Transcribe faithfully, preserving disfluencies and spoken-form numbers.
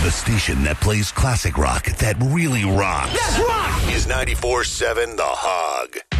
The station that plays classic rock that really rocks. That's rock! Is ninety-four seven The Hog.